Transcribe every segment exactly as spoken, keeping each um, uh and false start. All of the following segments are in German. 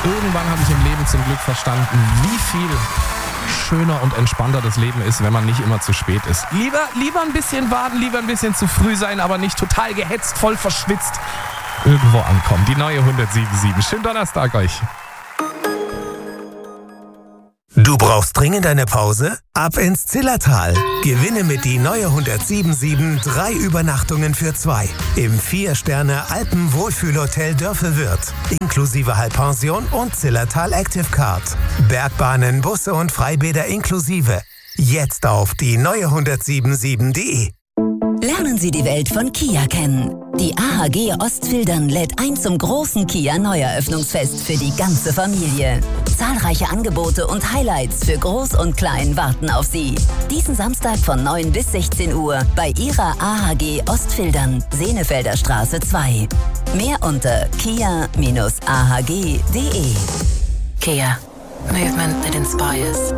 irgendwann habe ich im Leben zum Glück verstanden, wie viel schöner und entspannter das Leben ist, wenn man nicht immer zu spät ist. Lieber, lieber ein bisschen warten, lieber ein bisschen zu früh sein, aber nicht total gehetzt, voll verschwitzt irgendwo ankommen. Die neue hundertsieben Komma sieben. Schönen Donnerstag euch. Du brauchst dringend eine Pause? Ab ins Zillertal. Gewinne mit die neue hundertsieben Komma sieben drei Übernachtungen für zwei. Im Vier-Sterne-Alpen-Wohlfühlhotel Dörfe-Wirth. Inklusive Halbpension und Zillertal Active Card. Bergbahnen, Busse und Freibäder inklusive. Jetzt auf die neue hundertsieben Komma sieben punkt de. Lernen Sie die Welt von Kia kennen. Die A H G Ostfildern lädt ein zum großen Kia Neueröffnungsfest für die ganze Familie. Zahlreiche Angebote und Highlights für Groß und Klein warten auf Sie. Diesen Samstag von neun bis sechzehn Uhr bei Ihrer A H G Ostfildern, Senefelder Straße zwei. Mehr unter kia Bindestrich a h g punkt de. Kia. Movement that inspires.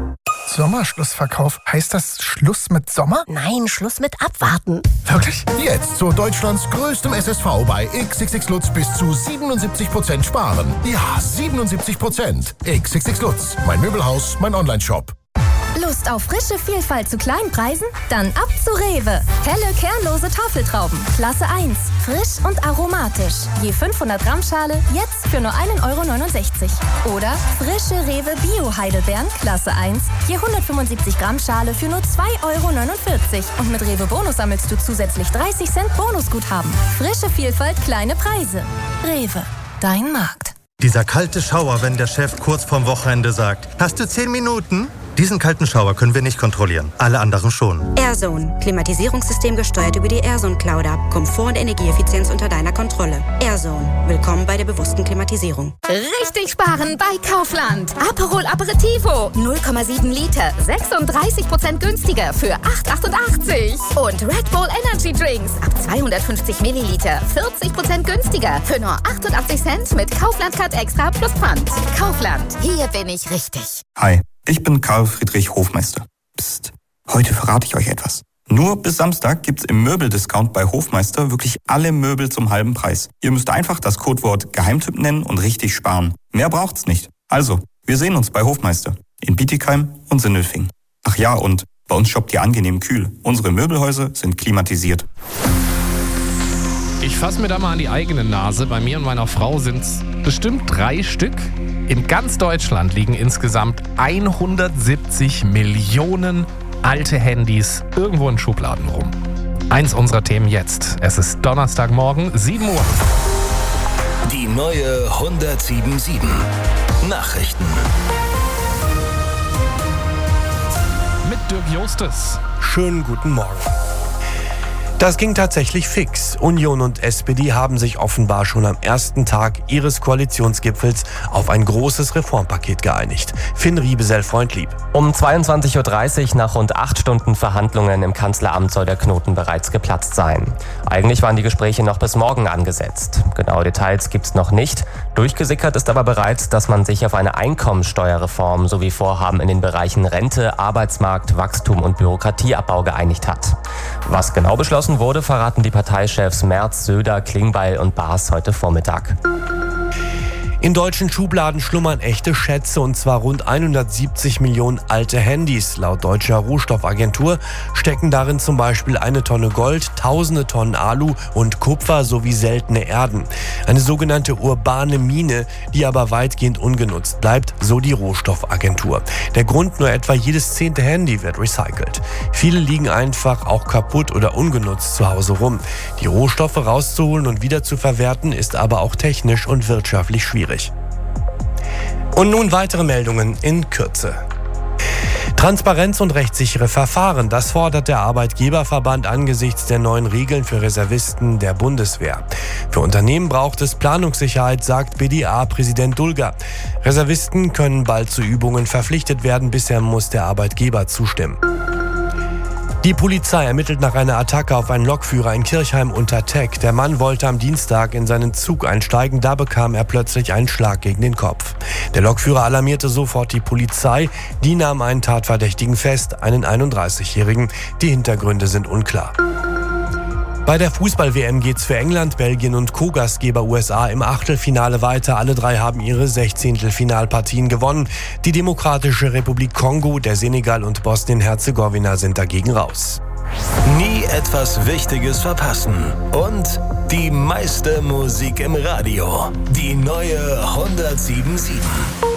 Sommerschlussverkauf. Heißt das Schluss mit Sommer? Nein, Schluss mit Abwarten. Wirklich? Jetzt zu Deutschlands größtem S S V bei X X X Lutz bis zu siebenundsiebzig Prozent sparen. Ja, siebenundsiebzig Prozent. X X X Lutz, mein Möbelhaus, mein Onlineshop. Lust auf frische Vielfalt zu kleinen Preisen? Dann ab zu Rewe. Helle, kernlose Tafeltrauben. Klasse eins. Frisch und aromatisch. Je fünfhundert Gramm Schale, jetzt für nur ein Euro neunundsechzig. Oder frische Rewe Bio-Heidelbeeren. Klasse eins. Je hundertfünfundsiebzig Gramm Schale für nur zwei Euro neunundvierzig. Und mit Rewe Bonus sammelst du zusätzlich dreißig Cent Bonusguthaben. Frische Vielfalt, kleine Preise. Rewe. Dein Markt. Dieser kalte Schauer, wenn der Chef kurz vorm Wochenende sagt, hast du zehn Minuten? Diesen kalten Schauer können wir nicht kontrollieren, alle anderen schon. AirZone. Klimatisierungssystem gesteuert über die AirZone Cloud ab. Komfort und Energieeffizienz unter deiner Kontrolle. AirZone. Willkommen bei der bewussten Klimatisierung. Richtig sparen bei Kaufland. Aperol Aperitivo. null Komma sieben Liter. sechsunddreißig Prozent günstiger für acht Euro achtundachtzig. Und Red Bull Energy Drinks. Ab zweihundertfünfzig Milliliter. vierzig Prozent günstiger für nur achtundachtzig Cent mit Kaufland Card Extra plus Pfand. Kaufland. Hier bin ich richtig. Hi. Ich bin Karl Friedrich Hofmeister. Psst, heute verrate ich euch etwas. Nur bis Samstag gibt's im Möbeldiscount bei Hofmeister wirklich alle Möbel zum halben Preis. Ihr müsst einfach das Codewort Geheimtipp nennen und richtig sparen. Mehr braucht's nicht. Also, wir sehen uns bei Hofmeister in Bietigheim und Sindelfingen. Ach ja, und bei uns shoppt ihr angenehm kühl. Unsere Möbelhäuser sind klimatisiert. Ich fasse mir da mal an die eigene Nase. Bei mir und meiner Frau sind es bestimmt drei Stück. In ganz Deutschland liegen insgesamt hundertsiebzig Millionen alte Handys irgendwo in Schubladen rum. Eins unserer Themen jetzt. Es ist Donnerstagmorgen, sieben Uhr. Die neue hundertsieben Komma sieben. Nachrichten. Mit Dirk Justus. Schönen guten Morgen. Das ging tatsächlich fix. Union und S P D haben sich offenbar schon am ersten Tag ihres Koalitionsgipfels auf ein großes Reformpaket geeinigt. Finn Riebesell-Freundlieb. Um zweiundzwanzig Uhr dreißig nach rund acht Stunden Verhandlungen im Kanzleramt soll der Knoten bereits geplatzt sein. Eigentlich waren die Gespräche noch bis morgen angesetzt. Genaue Details gibt's noch nicht. Durchgesickert ist aber bereits, dass man sich auf eine Einkommensteuerreform sowie Vorhaben in den Bereichen Rente, Arbeitsmarkt, Wachstum und Bürokratieabbau geeinigt hat. Was genau beschlossen wurde, verraten die Parteichefs Merz, Söder, Klingbeil und Baas heute Vormittag. In deutschen Schubladen schlummern echte Schätze, und zwar rund hundertsiebzig Millionen alte Handys. Laut deutscher Rohstoffagentur stecken darin zum Beispiel eine Tonne Gold, tausende Tonnen Alu und Kupfer sowie seltene Erden. Eine sogenannte urbane Mine, die aber weitgehend ungenutzt bleibt, so die Rohstoffagentur. Der Grund: nur etwa jedes zehnte Handy wird recycelt. Viele liegen einfach auch kaputt oder ungenutzt zu Hause rum. Die Rohstoffe rauszuholen und wieder zu verwerten ist aber auch technisch und wirtschaftlich schwierig. Und nun weitere Meldungen in Kürze. Transparenz und rechtssichere Verfahren, das fordert der Arbeitgeberverband angesichts der neuen Regeln für Reservisten der Bundeswehr. Für Unternehmen braucht es Planungssicherheit, sagt B D A-Präsident Dulger. Reservisten können bald zu Übungen verpflichtet werden, bisher muss der Arbeitgeber zustimmen. Die Polizei ermittelt nach einer Attacke auf einen Lokführer in Kirchheim unter Teck. Der Mann wollte am Dienstag in seinen Zug einsteigen, da bekam er plötzlich einen Schlag gegen den Kopf. Der Lokführer alarmierte sofort die Polizei, die nahm einen Tatverdächtigen fest, einen einunddreißigjährigen. Die Hintergründe sind unklar. Bei der Fußball-W M geht's für England, Belgien und Co-Gastgeber U S A im Achtelfinale weiter. Alle drei haben ihre Sechzehntelfinalpartien gewonnen. Die Demokratische Republik Kongo, der Senegal und Bosnien-Herzegowina sind dagegen raus. Nie etwas Wichtiges verpassen. Und die meiste Musik im Radio. Die neue hundertsieben Komma sieben.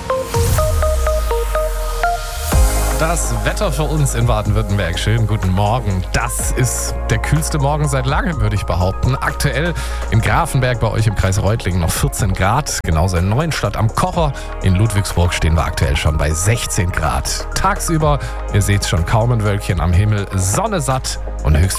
Das Wetter für uns in Baden-Württemberg. Schönen guten Morgen. Das ist der kühlste Morgen seit langem, würde ich behaupten. Aktuell in Grafenberg bei euch im Kreis Reutlingen noch vierzehn Grad. Genauso in Neuenstadt am Kocher. In Ludwigsburg stehen wir aktuell schon bei sechzehn Grad. Tagsüber, ihr seht schon, kaum ein Wölkchen am Himmel. Sonne satt und höchst